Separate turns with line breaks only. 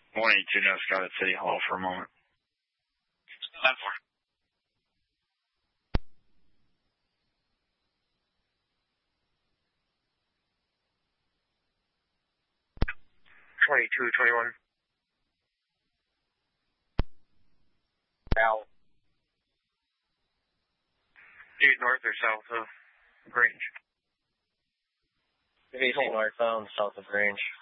182 North Scott at City Hall for a moment.
10-4.
2221. Al. 8 north or south of Grange?
18 northbound, south of Grange.